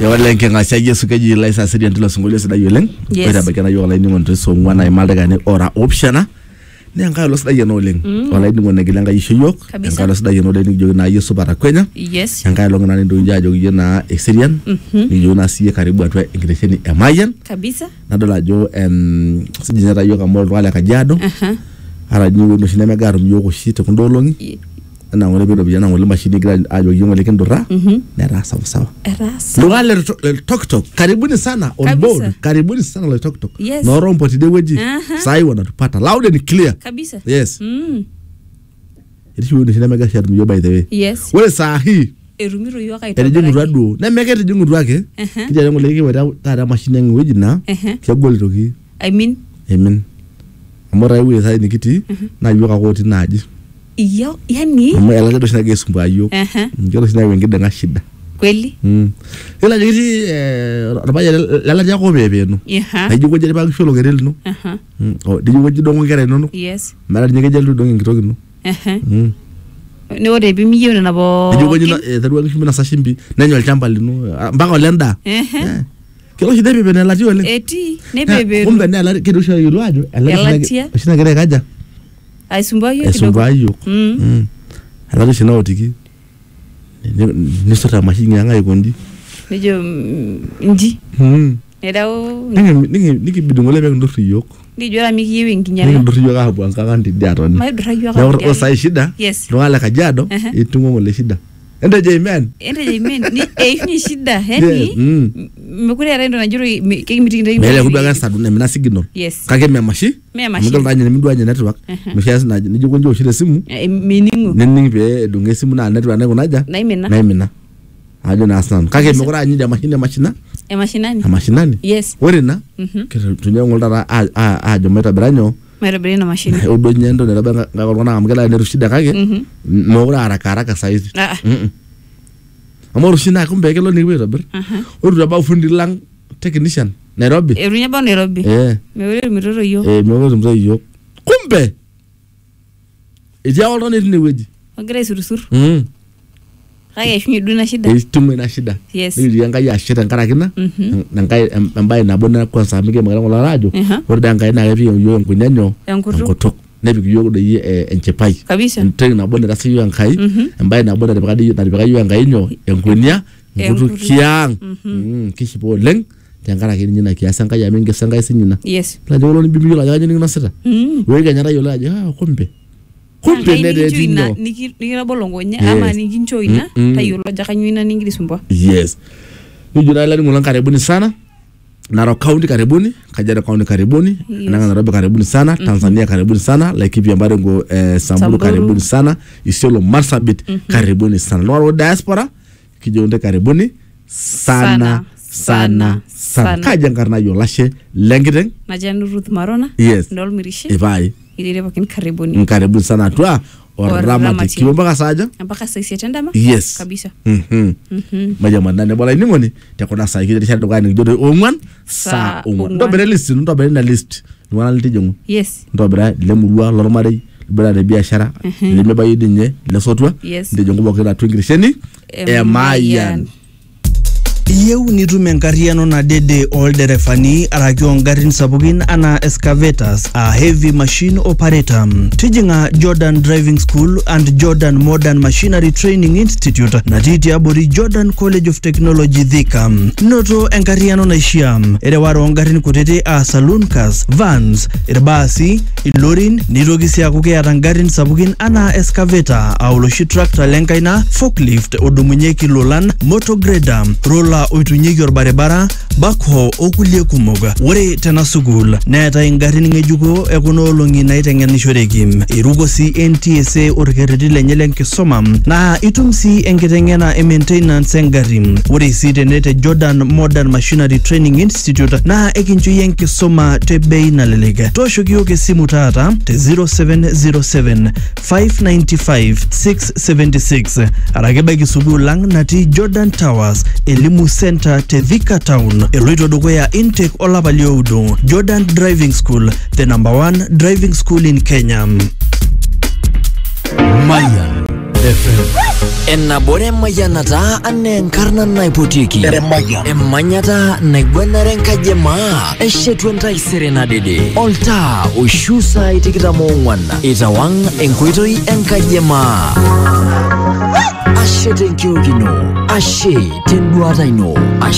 wale ngengasha Yesu keji laisa sidi ntilo sungulio sidai oleng. Weta bakena yo laini ngonto so ngwana imalda gani ora optiona. Ne ngalo sidai no oleng. Wala ni ngone gilanga yisho yok. Ngalo sidai no oleng jogi na Yesu para kwenya. Yes. Ngalo ngana ndo njajo jogi na Exerian. Ni jogi na siye karibu atwa ingiresheni Emayan. Kabisa. Nadola jo sijinata yo kamol wala kajado. Ara nyiwe no shineme garu myoko shite kundolongi. Na ngole bedo biyana ngole machine gira ajo yongo leke ndora na rasa sawa lugale le tok karibuni sana on board karibuni sana le tok no rompo tide weji sai wanatupata loud and clear kabisa yes iti woni sina mega share yo by the way yes wole sahi erumiro yo kaita eri rado na mega te jingu rake kija ngole leke wata ta machine ngweji na kegol toki I mean amora iwe sai nikiti na yoka koti naji iyo yani mama ndo sina gesumba yo ngero sina wengida ngashida kweli ela jiti rabaya la jako bebe no ajugo jere ba sholo gerel no o dijugo jidongo ngere no yes mara nyege jelu dongo ngitoki no ne ode bi miyo na bo dijugo jina taruwa ngishimina sashimbi nanyo chamba lino mbanga lenda kilo shide bebe na lati wale eti ne bebe kumbe ne ala kido sho yulu ajo ala sina gere kaja Aisumbayo ala sina otiki ni sota machine yanga ikondi nijo nji nedao niki bidungole be ndorti yok nijo la miki yewe nginyana ni ndorti yok hapo ankanga ndi diaton mai ndorti yok hapo na sai shida ndo ala kajado itungo ngole shida ende jaimen ni shida yani mekuri arendo na juro keki mitingi mele kudwa sadune mina signal kage memashi mudol danye midwa nya network mishas na ni jugo njo shire simu miningo ningi be dunge simu na network na kunaja naimina ajo na san kage mekura anyi machine machinani yes werina tunya ngolda ajo meta branyo Merabena machine. Odo nyendo ne rabanga ngakona amgela ne rushida kage. Mora haraka saizi. Amoro shina kumbe kelo ni wera ber. Odo ba fundi lang technician Nairobi. Erunya ba Nairobi. Mewere miroro yo. Mewere mzo yo. Kumbe. Ija wala ni weji. Magre surusur. Kaya shunyi duna shida. Tume na shida. Yes. Ni yanga ya shida ngarakina. Nangai ambaye nabona kwa samige magala ngola radio. Orda ngai na yapi yo nkunyanyo. Nkotok. Nebi yo de enchepai. Kabisa. Nteng nabona rasi yo ngai. Ambaye nabona de bagadi na bagadi yo ngai nyo enkunya. Ngutu kiang. Kishipo leng. Tangara kini na kiasa ngai ya mingi sanga isinyina. Yes. La jolo ni bibi yo la jani ni nasira. Wega nyara yo la ja kumbe. Kumbe nede dino nikira bolongonya ama ninginchoina tayolo jakanyuina ningiri sumba yes nijuna la ngulan karibuni sana Narok County karibuni Kajiado County karibuni Nairobi karibuni sana Tanzania karibuni sana Laikipia Baringo Samburu karibuni sana Isiolo Marsabit karibuni sana Loro diaspora Kijonde karibuni sana Kajian karna yolashe lengiteng Najanu Ruth Marona yes Ndol Mirishe Ibai Idire bakin karibuni sana tua Oramati kiwa mpaka saja mpaka saisi atendama yes kabisa majama nane bola iningoni tekona saa kile tishado gani jodo ongwan saa ongwan ndo bere list ndo bere na list wana litijongo yes ndo bere lemurua lormare bere de biashara lemeba yidinye lesotwa ndijongo bokera twingirisheni Emayan Yeu nitume nkariano na dede olderefani arakio ngarin sabukin ana excavators a heavy machine operator. Tijinga Jordan Driving School and Jordan Modern Machinery Training Institute na titi abori Jordan College of Technology Thika. Noto nkariano na ishiam. Erewaro ngarin kutete a saloon cars, vans, irbasi, ilorin, nirogisi ya kuke atangarin sabukin ana excavator, auloshi tractor lenkaina, forklift, odumunyeki lolan, motograder, roller oitunyeki orbaribara backhoe okulie kumoga ore tena sukul neeta ingarin ngejuko ekuna olongi naitengenishoreki iruko si NTSA orkereti lenye lenkisuma na itum si enkitengena maintenance engarin ore si tenete Jordan Modern Machinery Training Institute na ekinchoi enkisuma te bei nalelek tooshoki yoke simu taata te 0707 595 676 arakebaki sukul lang nati Jordan Towers Elimu Center te Thika Town eloito dukuya intake olapa lioudo Jordan Driving School, the #1 driving school in Kenya. Mayan Enabore mayanata anenkarna naipotiki emanyata naigwanare nkajema eshetu entaisere nadede olta ushusa itikitamo ong'wan itawang enkoitoi enkajema ashe tenkiokino ashe tenduata ino ashe